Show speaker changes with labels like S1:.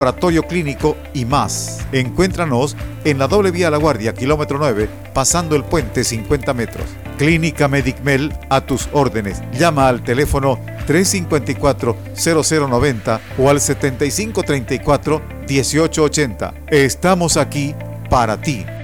S1: laboratorio clínico y más. Encuéntranos en la doble vía La Guardia, kilómetro 9, pasando el puente 50 metros. Clínica Medicmel a tus órdenes. Llama al teléfono 354-0090 o al 7534-1880. Estamos aquí para ti.